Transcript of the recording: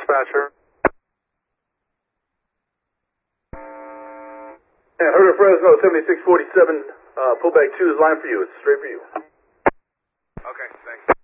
dispatcher. And Herder Fresno 7647, pullback 2 is line for you. It's straight for you. Okay, thanks.